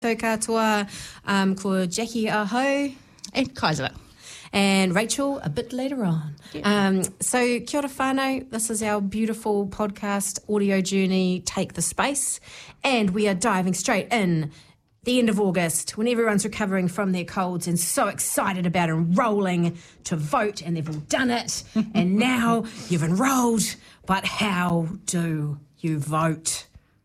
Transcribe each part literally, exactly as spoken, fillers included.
Tō katoa, um, ko Jackie Aho. And Kaisera. And Rachel a bit later on. Yeah. Um, so kia ora whānau, this is our beautiful podcast audio journey, Take the Space. And we are diving straight in the end of August when everyone's recovering from their colds and so excited about enrolling to vote, and they've all done it. And now you've enrolled, but how do you vote?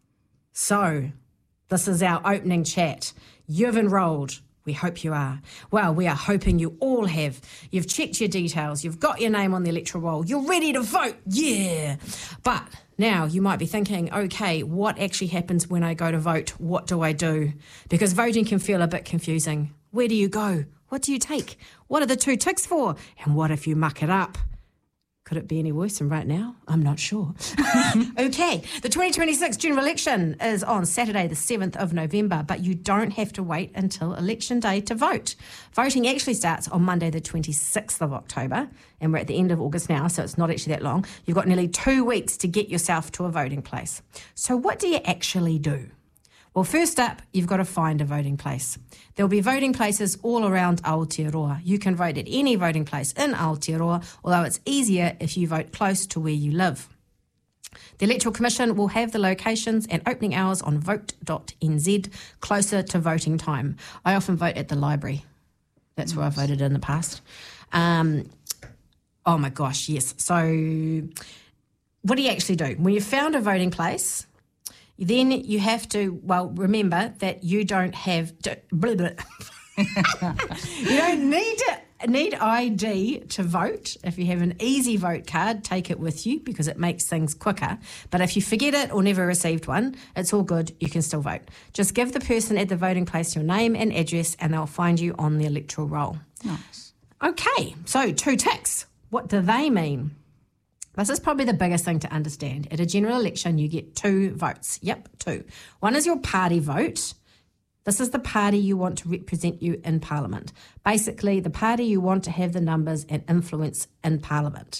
So this is our opening chat. You've enrolled. We hope you are. Well, we are hoping you all have. You've checked your details. You've got your name on the electoral roll. You're ready to vote. Yeah. But now you might be thinking, okay, what actually happens when I go to vote? What do I do? Because voting can feel a bit confusing. Where do you go? What do you take? What are the two ticks for? And what if you muck it up? Could it be any worse than right now? I'm not sure. Okay, the twenty twenty-six general election is on Saturday the seventh of November, but you don't have to wait until election day to vote. Voting actually starts on Monday the twenty-sixth of October, and we're at the end of August now, so it's not actually that long. You've got nearly two weeks to get yourself to a voting place. So what do you actually do? Well, first up, you've got to find a voting place. There'll be voting places all around Aotearoa. You can vote at any voting place in Aotearoa, although it's easier if you vote close to where you live. The Electoral Commission will have the locations and opening hours on vote dot n z closer to voting time. I often vote at the library. That's nice. Where I've voted in the past. Um, oh my gosh, yes. So what do you actually do? When you've found a voting place, then you have to, well, remember that you don't have, to, blah, blah. You don't need to, need I D to vote. If you have an easy vote card, take it with you because it makes things quicker. But if you forget it or never received one, it's all good. You can still vote. Just give the person at the voting place your name and address and they'll find you on the electoral roll. Nice. Okay, so two ticks. What do they mean? This is probably the biggest thing to understand. At a general election, you get two votes. Yep, two. One is your party vote. This is the party you want to represent you in Parliament. Basically, the party you want to have the numbers and influence in Parliament.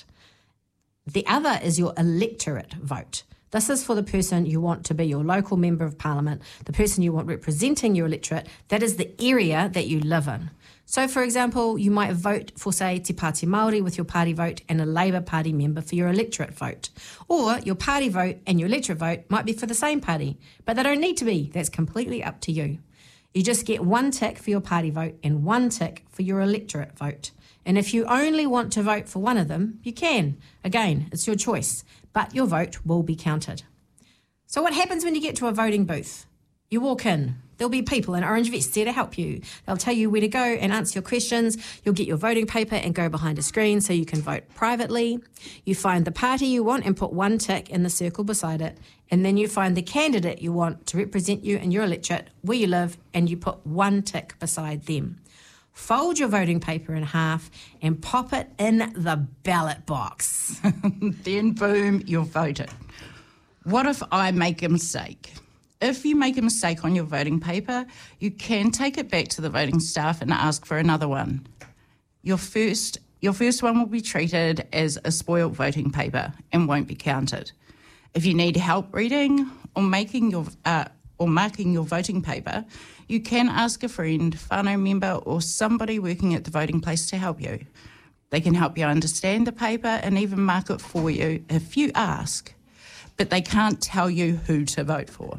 The other is your electorate vote. This is for the person you want to be your local member of Parliament, the person you want representing your electorate. That is the area that you live in. So, for example, you might vote for, say, Te Pāti Māori with your party vote and a Labour Party member for your electorate vote. Or your party vote and your electorate vote might be for the same party, but they don't need to be. That's completely up to you. You just get one tick for your party vote and one tick for your electorate vote. And if you only want to vote for one of them, you can. Again, it's your choice, but your vote will be counted. So what happens when you get to a voting booth? You walk in. There'll be people in orange vests there to help you. They'll tell you where to go and answer your questions. You'll get your voting paper and go behind a screen so you can vote privately. You find the party you want and put one tick in the circle beside it. And then you find the candidate you want to represent you in your electorate where you live and you put one tick beside them. Fold your voting paper in half and pop it in the ballot box. Then boom, you're voted. What if I make a mistake? If you make a mistake on your voting paper, you can take it back to the voting staff and ask for another one. Your first, your first one will be treated as a spoiled voting paper and won't be counted. If you need help reading or making your uh, or marking your voting paper, you can ask a friend, whānau member, or somebody working at the voting place to help you. They can help you understand the paper and even mark it for you if you ask, but they can't tell you who to vote for.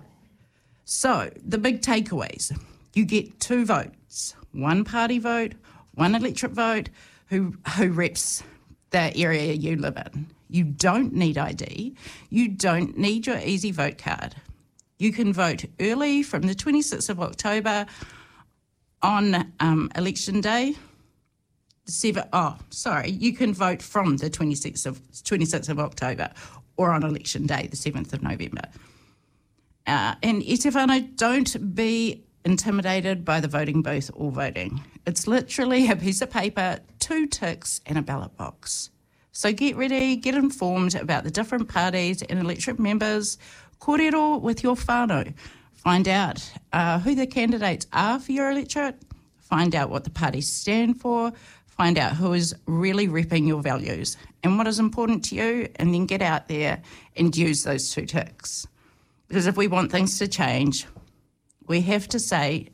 So, the big takeaways. You get two votes, one party vote, one electorate vote, who, who reps the area you live in. You don't need I D. You don't need your easy vote card. You can vote early from the twenty-sixth of October on um, election day. Seven, oh, sorry, you can vote from the twenty-sixth of, twenty-sixth of October or on election day, the seventh of November. Uh, and e te whānau, don't be intimidated by the voting booth or voting. It's literally a piece of paper, two ticks and a ballot box. So get ready, get informed about the different parties and electorate members. Kōrero with your whānau. Find out uh, who the candidates are for your electorate. Find out what the parties stand for. Find out who is really repping your values and what is important to you, and then get out there and use those two ticks. Because if we want things to change, we have to say